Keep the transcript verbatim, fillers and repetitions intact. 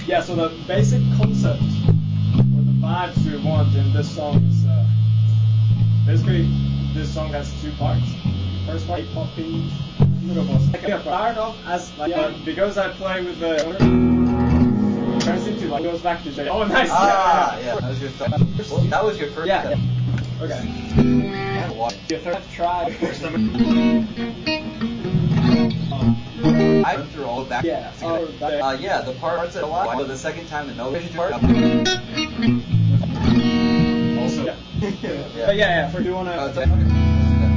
Yeah, so the basic concept, or the vibes we want in this song is uh, basically this song has two parts. First part, poppy, little more. Second part, start off as like, uh, because I play with the it turns into like goes back to J. Oh, nice. Ah, yeah, yeah. yeah. That was your th- well, that was your first. Yeah. yeah. Okay. Your third try. I went through all of that. Yeah. Oh, that. Uh, yeah, the parts that a lot. So the second time the melody part. Also. Yeah. yeah. But yeah, yeah. For do you wanna? Uh,